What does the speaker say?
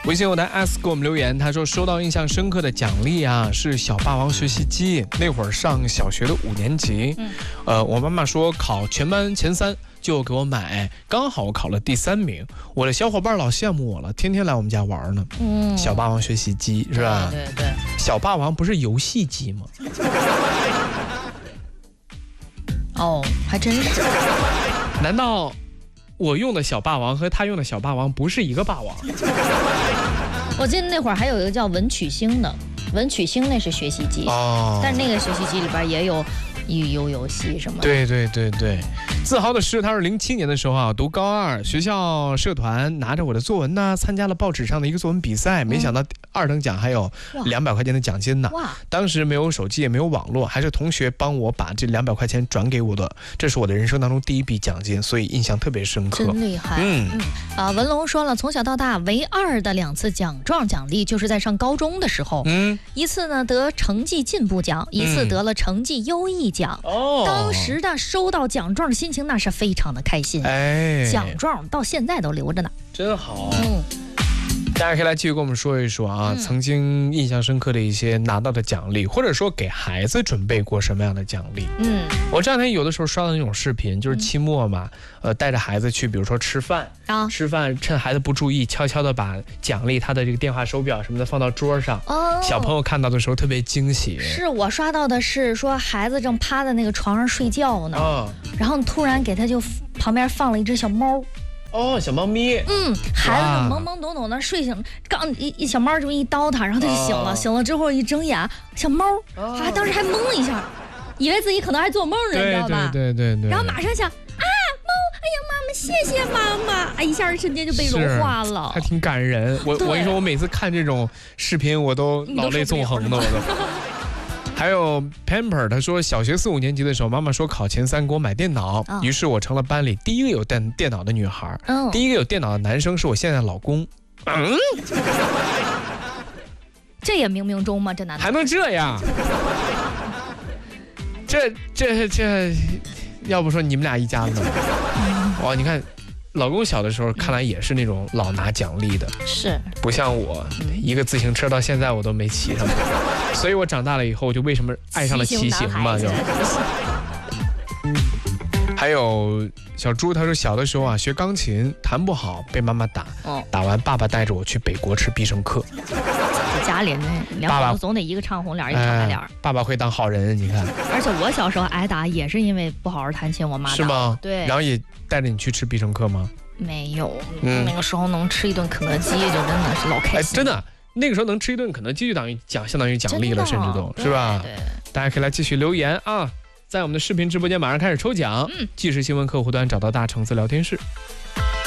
微信后台 S 给我们留言，他说收到印象深刻的奖励啊，是小霸王学习机。那会儿上小学的5年级，我妈妈说考全班前3就给我买，刚好我考了第3名。我的小伙伴老羡慕我了，天天来我们家玩呢。小霸王学习机是吧？ 对对对。 小霸王不是游戏机吗？ 哦，还真是。 难道我用的小霸王和他用的小霸王不是一个霸王？ 我记得那会儿还有一个叫文曲星的，文曲星那是学习机，但是那个学习机里边也有游戏什么的。 对对对对，自豪的是，他是07年的时候啊，读高2，学校社团拿着我的作文呢，参加了报纸上的一个作文比赛，没想到2等奖还有200块钱的奖金呢。当时没有手机也没有网络，还是同学帮我把这200块钱转给我的，这是我的人生当中第一笔奖金，所以印象特别深刻。 真厉害。文龙说了，从小到大唯2的2次奖状奖励就是在上高中的时候，一次呢得成绩进步奖，一次得了成绩优异奖。当时的收到奖状的心情那是非常的开心。奖状到现在都留着呢， 真好。大家可以来继续跟我们说一说啊，曾经印象深刻的一些拿到的奖励，或者说给孩子准备过什么样的奖励。我这两天有的时候刷到那种视频，就是期末嘛，带着孩子去，比如说吃饭，吃饭趁孩子不注意，悄悄的把奖励他的这个电话手表什么的放到桌上，小朋友看到的时候特别惊喜。 是我刷到的是说孩子正趴在那个床上睡觉呢，然后突然给他就旁边放了一只小猫。 小猫咪。 孩子懵懵懂懂的睡醒，刚一小猫这么一叨他，然后他就醒了。醒了之后一睁眼，小猫，当时还懵了一下，以为自己可能还做梦呢，你知道吧？ 对。 然后马上想猫，哎呀妈妈，谢谢妈妈，一下瞬间就被融化了， 还挺感人。我跟你说，我每次看这种视频，我都老泪纵横的，我都。还有 Pamper， 他说小学4、5年级的时候，妈妈说考前3给我买电脑，于是我成了班里第一个有电脑的女孩，第一个有电脑的男生是我现在的老公。 这也冥冥中吗？这男的还能这样？这，要不说你们俩一家子呢？哇，你看。老公小的时候看来也是那种老拿奖励的， 是不像我一个自行车到现在我都没骑上过，所以我长大了以后我就为什么爱上了骑行嘛，就。还有小猪，他说小的时候啊学钢琴弹不好被妈妈打，打完爸爸带着我去北国吃必胜客。 家里那2口子总得一个唱红脸一个唱白脸。 爸爸会当好人，你看。 而且我小时候挨打也是因为不好好弹琴，我妈打。 是吗？ 对。 然后也带着你去吃必胜客吗？ 没有，那个时候能吃一顿肯德基就真的是老开心。 真的，那个时候能吃一顿肯德基就相当于奖励了，甚至都是吧？ 对。 大家可以来继续留言啊，在我们的视频直播间马上开始抽奖，即时新闻客户端找到大橙子聊天室。